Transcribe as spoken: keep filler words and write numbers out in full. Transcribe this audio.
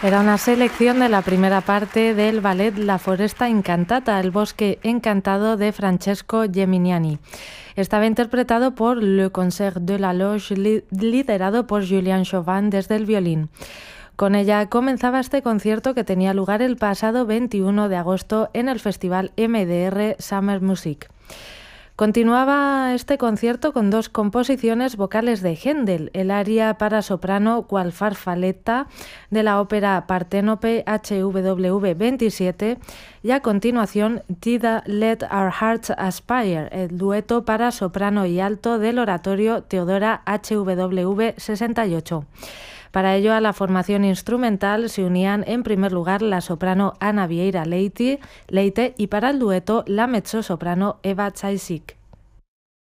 Era una selección de la primera parte del ballet La Foresta Incantata, el bosque encantado de Francesco Geminiani. Estaba interpretado por Le Concert de la Loge, li- liderado por Julian Chauvin desde el violín. Con ella comenzaba este concierto que tenía lugar el pasado veintiuno de agosto en el Festival M D R Summer Music. Continuaba este concierto con dos composiciones vocales de Händel, el aria para soprano Qual Farfalletta de la ópera Parténope H W V veintisiete y a continuación Did Let Our Hearts Aspire, el dueto para soprano y alto del oratorio Teodora H W V sesenta y ocho. Para ello, a la formación instrumental se unían en primer lugar la soprano Ana Vieira Leite, Leite y para el dueto la mezzosoprano Eva Czajcik.